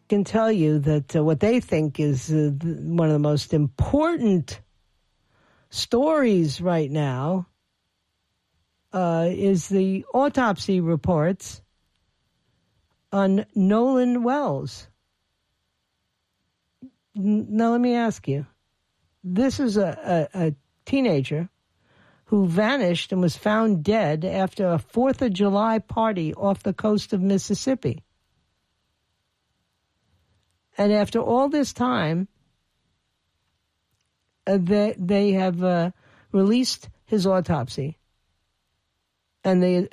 can tell you that what they think is one of the most important stories right now is the autopsy reports on Nolan Wells. Now, let me ask you. This is a teenager who vanished and was found dead after a 4th of July party off the coast of Mississippi. And after all this time, they have released his autopsy. And they